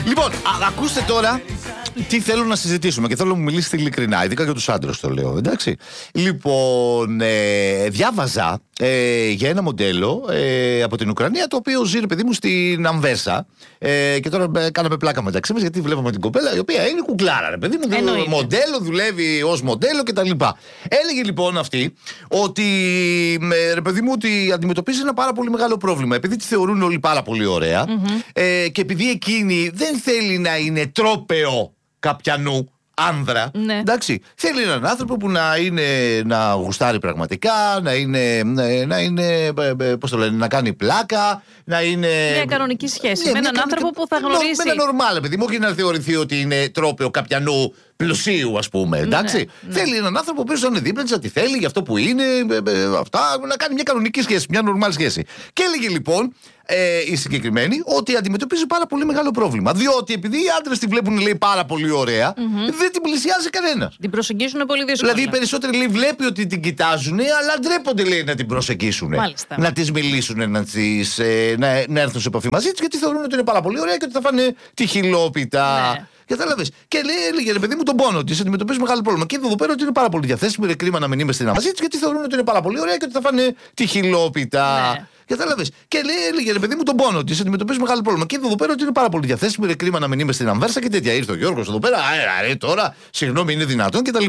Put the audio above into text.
Λοιπόν, ακούστε τώρα τι θέλω να συζητήσουμε και θέλω να μου μιλήσετε ειλικρινά, ειδικά για τους άντρες το λέω, εντάξει. Λοιπόν, διάβαζα για ένα μοντέλο από την Ουκρανία, το οποίο ζει, ρε παιδί μου, στην Αμβέρσα. Και τώρα κάναμε πλάκα μεταξύ μας, γιατί βλέπαμε την κοπέλα η οποία είναι κουκλάρα, ρε παιδί μου. Μοντέλο, δουλεύει ως μοντέλο κτλ. Έλεγε λοιπόν αυτή ότι, ρε παιδί μου, ότι αντιμετωπίζει ένα πάρα πολύ μεγάλο πρόβλημα. Επειδή τη θεωρούν όλοι πάρα πολύ ωραία, και επειδή εκείνη δεν θέλει να είναι τρόπεο καπιανού άνδρα, ναι. Εντάξει, θέλει έναν άνθρωπο που να γουστάρει πραγματικά, να είναι πώς το λένε, να κάνει πλάκα, να είναι μια κανονική σχέση με έναν άνθρωπο που θα γνωρίσει. Με ένα νορμάλ, παιδί μου, όχι να θεωρηθεί ότι είναι τρόπαιο καπιανού πλουσίου, ας πούμε. Εντάξει. Ναι. Θέλει έναν άνθρωπο που να είναι δίπλα της, να τη θέλει για αυτό που είναι, αυτά, να κάνει μια κανονική σχέση, μια νορμάλ σχέση. Και έλεγε λοιπόν η συγκεκριμένη ότι αντιμετωπίζει πάρα πολύ μεγάλο πρόβλημα. Διότι επειδή οι άντρες τη βλέπουν, λέει, πάρα πολύ ωραία, δεν την πλησιάζει κανένας. Την προσεγγίσουν πολύ δύσκολα. Δηλαδή οι περισσότεροι, λέει, βλέπει ότι την κοιτάζουν, αλλά ντρέπονται, λέει, να την προσεγγίσουν. Μάλιστα. Να της μιλήσουν, να έρθουν σε επαφή μαζί της, γιατί θεωρούν ότι είναι πάρα πολύ ωραία και ότι θα φάνε τη χιλόπιτα. Ναι. Κατάλαβες. Και έλεγε, ρε παιδί μου, τον πόνο τη, αντιμετωπίζει μεγάλο πρόβλημα. Και εδώ πέρα ότι είναι πάρα πολύ διαθέσιμη, είναι κρίμα να μην είμαι στην μαζί της, γιατί θεωρούν ότι είναι πάρα πολύ ωραία και ότι θα φάνε τη χιλόπιτα. Ναι. Κατάλαβες. Και έλεγε, ρε παιδί μου, τον πόνο τη, αντιμετωπίζει μεγάλο πρόβλημα. Και εδώ πέρα ότι είναι πάρα πολύ διαθέσιμη, είναι κρίμα να μην είμαι στην Αμβέρσα και τέτοια. Ήρθε ο Γιώργος εδώ πέρα, τώρα, συγγνώμη, είναι δυνατόν κτλ.